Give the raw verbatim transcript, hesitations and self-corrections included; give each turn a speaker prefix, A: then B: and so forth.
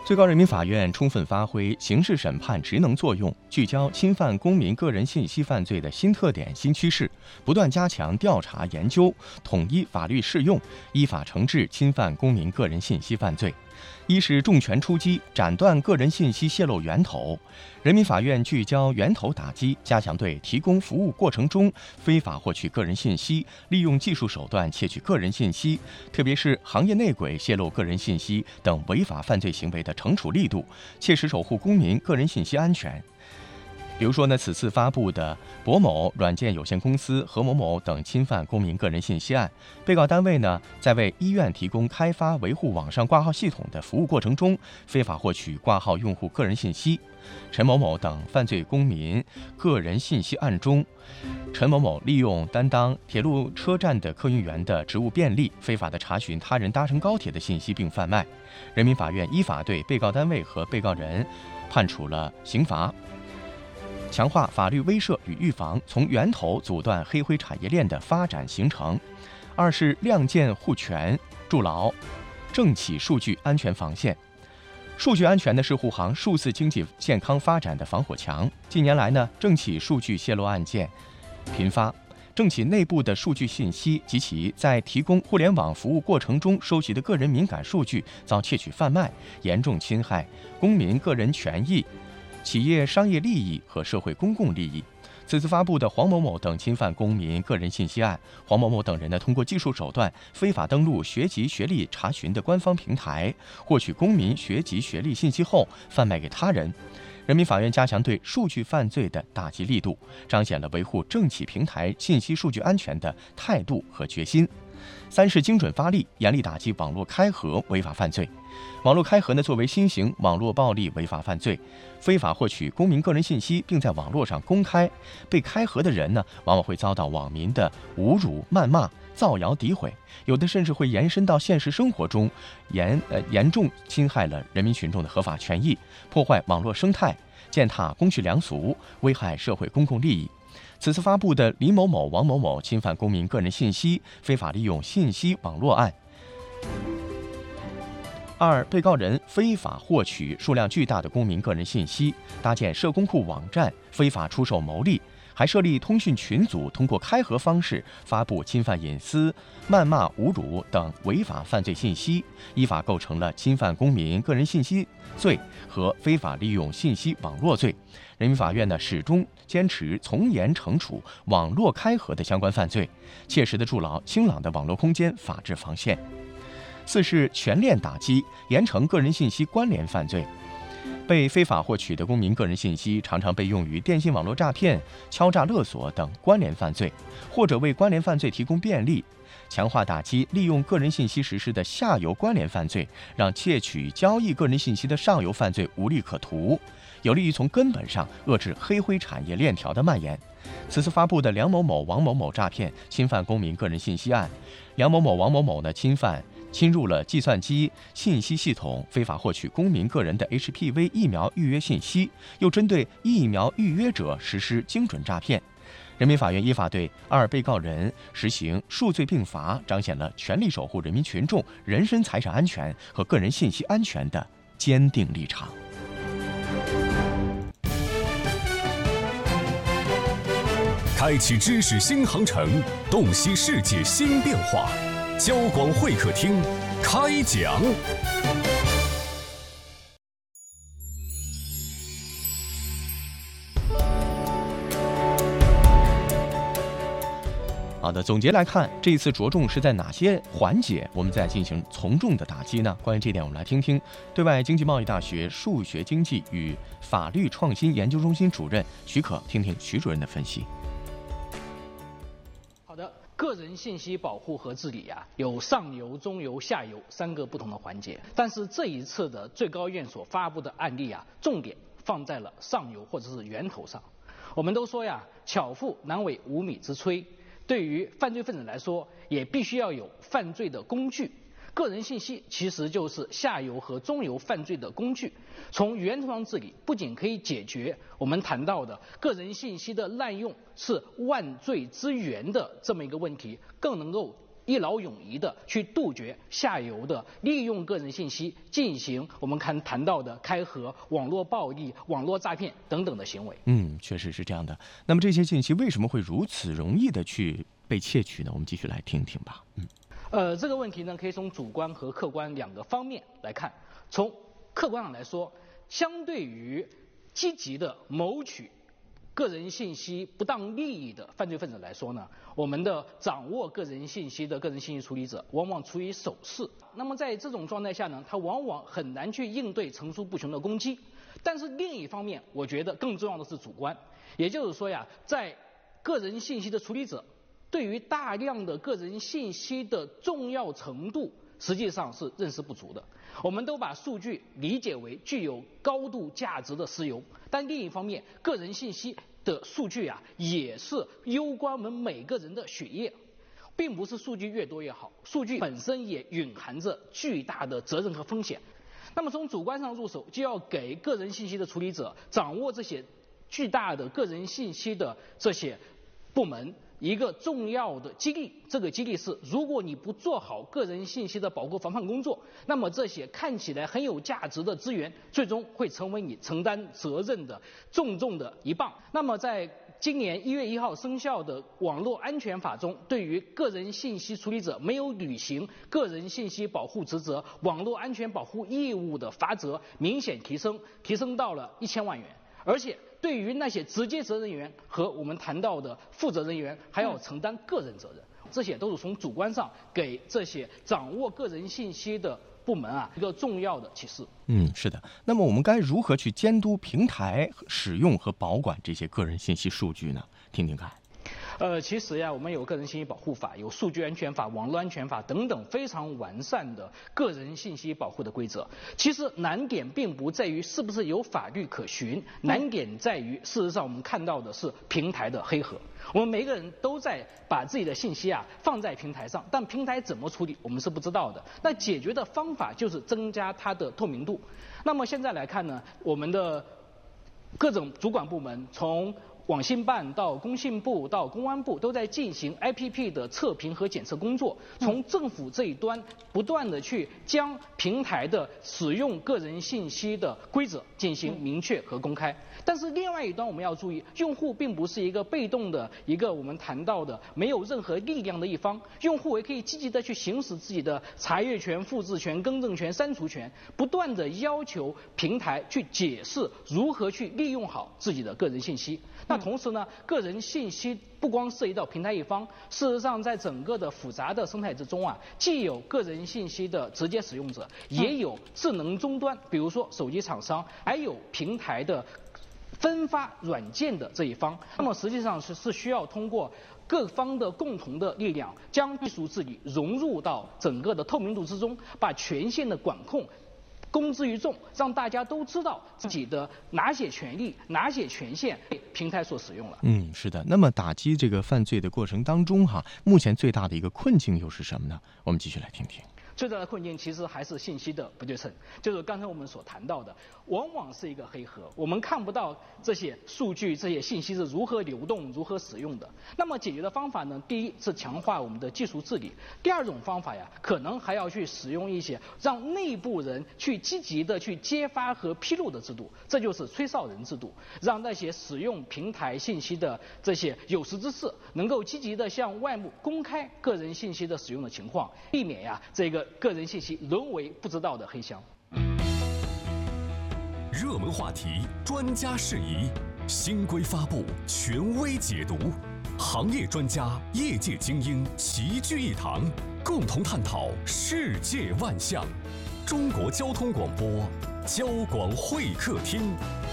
A: 最高人民法院充分发挥刑事审判职能作用，聚焦侵犯公民个人信息犯罪的新特点、新趋势，不断加强调查研究，统一法律适用，依法惩治侵犯公民个人信息犯罪。一是重拳出击，斩断个人信息泄露源头。人民法院聚焦源头打击，加强对提供服务过程中非法获取个人信息、利用技术手段窃取个人信息，特别是行业内鬼泄露个人信息等违法犯罪行为的惩处力度，切实守护公民个人信息安全。比如说呢，此次发布的博某软件有限公司、何某某等侵犯公民个人信息案，被告单位呢，在为医院提供开发维护网上挂号系统的服务过程中，非法获取挂号用户个人信息。陈某某等犯罪公民个人信息案中，陈某某利用担当铁路车站的客运员的职务便利，非法的查询他人搭乘高铁的信息并贩卖。人民法院依法对被告单位和被告人判处了刑罚。强化法律威慑与预防，从源头阻断黑灰产业链的发展形成。二是亮剑护权，筑牢政企数据安全防线。数据安全呢是沪杭数字经济健康发展的防火墙。近年来呢，政企数据泄露案件频发，政企内部的数据信息及其在提供互联网服务过程中收集的个人敏感数据遭窃取贩卖，严重侵害公民个人权益、企业商业利益和社会公共利益。此次发布的黄某某等侵犯公民个人信息案，黄某某等人呢，通过技术手段非法登录学籍学历查询的官方平台，获取公民学籍学历信息后贩卖给他人。人民法院加强对数据犯罪的打击力度，彰显了维护政企平台信息数据安全的态度和决心。三是精准发力，严厉打击网络开合违法犯罪。网络开合呢，作为新型网络暴力违法犯罪，非法获取公民个人信息并在网络上公开，被开合的人呢，往往会遭到网民的侮辱、谩骂、造谣、诋毁，有的甚至会延伸到现实生活中，严呃严重侵害了人民群众的合法权益，破坏网络生态，践踏公序良俗，危害社会公共利益。此次发布的李某某、王某某侵犯公民个人信息、非法利用信息网络案。二、被告人非法获取数量巨大的公民个人信息，搭建社工库网站，非法出售牟利，还设立通讯群组，通过开合方式发布侵犯隐私、谩骂、侮辱等违法犯罪信息，依法构成了侵犯公民个人信息罪和非法利用信息网络罪。人民法院呢，始终坚持从严惩处网络开合的相关犯罪，切实的筑牢清朗的网络空间法治防线。四是全链打击，严惩个人信息关联犯罪。被非法获取的公民个人信息常常被用于电信网络诈骗、敲诈勒索等关联犯罪，或者为关联犯罪提供便利。强化打击利用个人信息实施的下游关联犯罪，让窃取、交易个人信息的上游犯罪无利可图，有利于从根本上遏制黑灰产业链条的蔓延。此次发布的梁某某、王某某诈骗侵犯公民个人信息案，梁某某、王某某呢侵犯侵入了计算机信息系统，非法获取公民个人的 H P V 疫苗预约信息，又针对疫苗预约者实施精准诈骗。人民法院依法对二被告人实行数罪并罚，彰显了全力守护人民群众人身财产安全和个人信息安全的坚定立场。
B: 开启知识新航程，洞悉世界新变化。交广会客厅开讲。
A: 好的，总结来看，这一次着重是在哪些环节我们在进行从重的打击呢？关于这点，我们来听听对外经济贸易大学数学经济与法律创新研究中心主任徐可，听听徐主任的分析。
C: 好的，个人信息保护和治理啊，有上游、中游、下游三个不同的环节。但是这一次的最高院所发布的案例啊，重点放在了上游或者是源头上。我们都说呀，巧妇难为无米之炊。对于犯罪分子来说，也必须要有犯罪的工具。个人信息其实就是下游和中游犯罪的工具。从源头上治理，不仅可以解决我们谈到的个人信息的滥用是万罪之源的这么一个问题，更能够一劳永逸的去杜绝下游的利用个人信息进行我们看谈到的开盒、网络暴力、网络诈骗等等的行为。
A: 嗯，确实是这样的。那么这些信息为什么会如此容易的去被窃取呢？我们继续来听听吧。嗯，
C: 呃，这个问题呢，可以从主观和客观两个方面来看。从客观上来说，相对于积极的谋取个人信息不当利益的犯罪分子来说呢，我们的掌握个人信息的个人信息处理者往往处于守势。那么在这种状态下呢，他往往很难去应对层出不穷的攻击。但是另一方面，我觉得更重要的是主观，也就是说呀，在个人信息的处理者对于大量的个人信息的重要程度实际上是认识不足的。我们都把数据理解为具有高度价值的石油，但另一方面，个人信息的数据啊，也是攸关我们每个人的血液，并不是数据越多越好，数据本身也蕴含着巨大的责任和风险。那么从主观上入手，就要给个人信息的处理者掌握这些巨大的个人信息的这些部门一个重要的激励，这个激励是，如果你不做好个人信息的保护防范工作，那么这些看起来很有价值的资源，最终会成为你承担责任的重重的一棒。那么在今年一月一号生效的网络安全法中，对于个人信息处理者没有履行个人信息保护职责、网络安全保护义务的罚则明显提升，提升到了一千万元，而且对于那些直接责任人员和我们谈到的负责人员，还要承担个人责任。这些都是从主观上给这些掌握个人信息的部门啊一个重要的启示。
A: 嗯，是的。那么我们该如何去监督平台使用和保管这些个人信息数据呢？听听看。
C: 呃，其实呀，我们有个人信息保护法、有数据安全法、网络安全法等等非常完善的个人信息保护的规则。其实难点并不在于是不是有法律可循，难点在于事实上我们看到的是平台的黑盒。我们每个人都在把自己的信息啊放在平台上，但平台怎么处理我们是不知道的。那解决的方法就是增加它的透明度。那么现在来看呢，我们的各种主管部门从网信办到工信部到公安部都在进行 I P P 的测评和检测工作，从政府这一端不断的去将平台的使用个人信息的规则进行明确和公开。但是另外一端我们要注意，用户并不是一个被动的一个我们谈到的没有任何力量的一方，用户也可以积极的去行使自己的查阅权、复制权、更正权、删除权，不断的要求平台去解释如何去利用好自己的个人信息。那同时呢，个人信息不光涉及到平台一方，事实上在整个的复杂的生态之中啊，既有个人信息的直接使用者，也有智能终端，比如说手机厂商，还有平台的分发软件的这一方。那么实际上是是需要通过各方的共同的力量，将技术治理融入到整个的透明度之中，把权限的管控公之于众，让大家都知道自己的哪些权利、哪些权限被平台所使用了。
A: 嗯，是的。那么打击这个犯罪的过程当中哈，目前最大的一个困境又是什么呢？我们继续来听听。
C: 最大的困境其实还是信息的不对称，就是刚才我们所谈到的，往往是一个黑盒，我们看不到这些数据、这些信息是如何流动、如何使用的。那么解决的方法呢？第一是强化我们的技术治理，第二种方法呀，可能还要去使用一些让内部人去积极的去揭发和披露的制度，这就是吹哨人制度，让那些使用平台信息的这些有识之士能够积极的向外部公开个人信息的使用的情况，避免呀这个个人信息沦为不知道的黑箱。
B: 热门话题，专家释疑，新规发布，权威解读，行业专家、业界精英齐聚一堂，共同探讨世界万象。中国交通广播，交广会客厅。